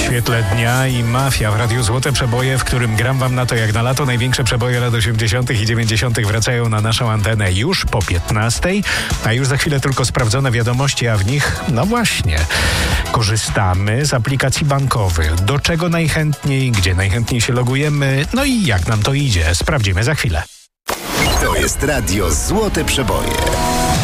świetle dnia i Mafia w Radiu Złote Przeboje, w którym gram wam na to jak na lato. Największe przeboje lat 80. i 90. wracają na naszą antenę już po 15, a już za chwilę tylko sprawdzone wiadomości, a w nich, no właśnie, korzystamy z aplikacji bankowych. Do czego najchętniej, gdzie najchętniej się logujemy, no i jak nam to idzie. Sprawdzimy za chwilę. To jest Radio Złote Przeboje.